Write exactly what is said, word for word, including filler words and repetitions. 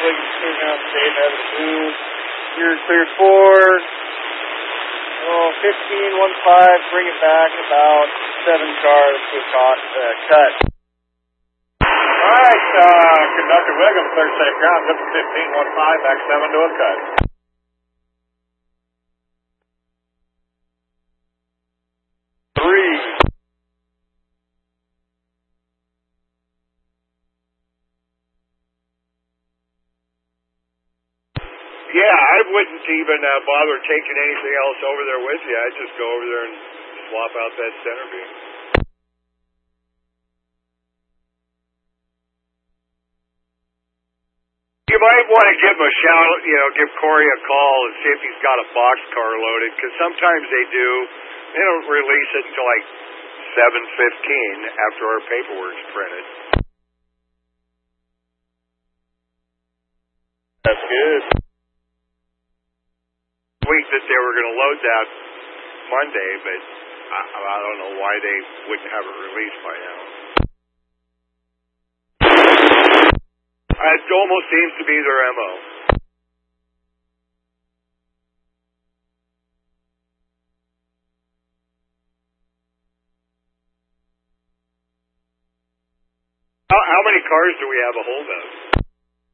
Wiggins clearing out the data out of the blue. You're cleared for oh, fifteen one five, bring it back about seven cars to a caught, uh, cut. Alright, uh, Conductor Wiggins, third safe ground, up to fifteen one five, back seven to a cut. Three. Yeah, I wouldn't even uh, bother taking anything else over there with you. I'd just go over there and swap out that center beam. You might want to give him a shout, you know, give Corey a call and see if he's got a boxcar loaded, because sometimes they do. They don't release it until like seven fifteen after our paperwork's printed. That's good. Week that they were going to load that Monday, but I, I don't know why they wouldn't have it released by now. It almost seems to be their M O. How, how many cars do we have a hold of?